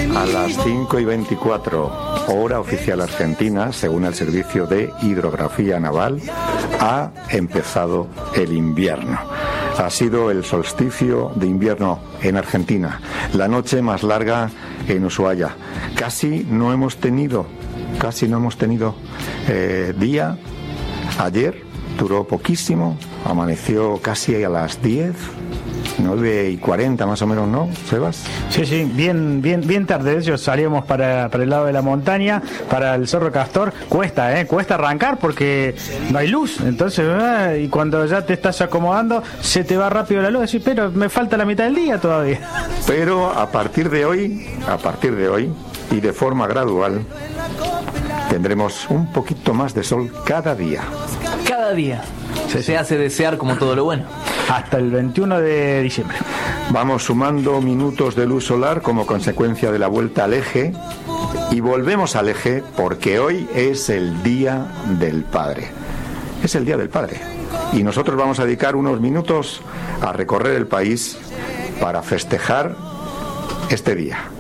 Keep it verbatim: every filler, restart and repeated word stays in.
A las cinco y veinticuatro, hora oficial argentina, según el Servicio de Hidrografía Naval, ha empezado el invierno. Ha sido el solsticio de invierno en Argentina, la noche más larga en Ushuaia. Casi no hemos tenido, casi no hemos tenido eh, día. Ayer duró poquísimo, amaneció casi a las diez. nueve y cuarenta más o menos, ¿no, Sebas? Sí, sí, bien bien bien tarde. De hecho, salíamos para, para el lado de la montaña, para el Cerro Castor. Cuesta, ¿eh? Cuesta arrancar porque no hay luz. Entonces, eh, y cuando ya te estás acomodando, se te va rápido la luz. Decís, pero me falta la mitad del día todavía. Pero a partir de hoy, a partir de hoy, y de forma gradual, tendremos un poquito más de sol cada día. Cada día. Sí, Se sí. hace desear como todo lo bueno. Hasta el veintiuno de diciembre. Vamos sumando minutos de luz solar como consecuencia de la vuelta al eje y volvemos al eje porque hoy es el Día del Padre. Es el Día del Padre. Y nosotros vamos a dedicar unos minutos a recorrer el país para festejar este día.